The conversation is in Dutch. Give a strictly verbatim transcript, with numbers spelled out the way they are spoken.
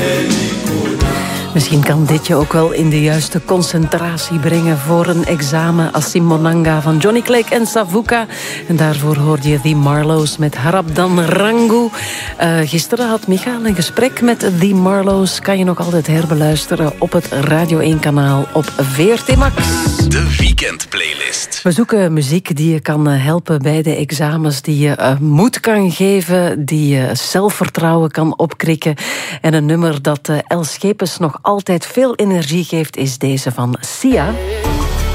Misschien kan dit je ook wel in de juiste concentratie brengen voor een examen. Asimonanga van Johnny Clegg en Savuka. En daarvoor hoorde je The Marlows met Harabdan Rangu. Uh, gisteren had Michael een gesprek met The Marlows. Kan je nog altijd herbeluisteren op het Radio één kanaal op V R T Max. De weekendplaylist. We zoeken muziek die je kan helpen bij de examens, die je uh, moed kan geven, die je zelfvertrouwen kan opkrikken. En een nummer dat uh, Els Schepens nog altijd veel energie geeft is deze van Sia.